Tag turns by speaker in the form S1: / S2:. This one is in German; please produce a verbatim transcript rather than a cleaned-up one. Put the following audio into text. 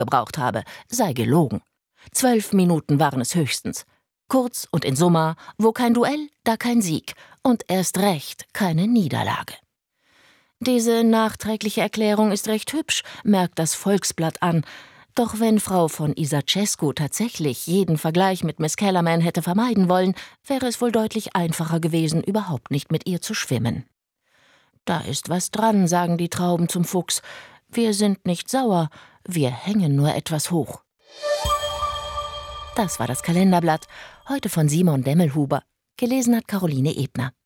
S1: gebraucht habe, sei gelogen. Zwölf Minuten waren es höchstens. Kurz und in Summa, wo kein Duell, da kein Sieg und erst recht keine Niederlage. Diese nachträgliche Erklärung ist recht hübsch, merkt das Volksblatt an. Doch wenn Frau von Isacescu tatsächlich jeden Vergleich mit Miss Kellerman hätte vermeiden wollen, wäre es wohl deutlich einfacher gewesen, überhaupt nicht mit ihr zu schwimmen. Da ist was dran, sagen die Trauben zum Fuchs. Wir sind nicht sauer, wir hängen nur etwas hoch. Das war das Kalenderblatt, heute von Simon Demmelhuber. Gelesen hat Caroline Ebner.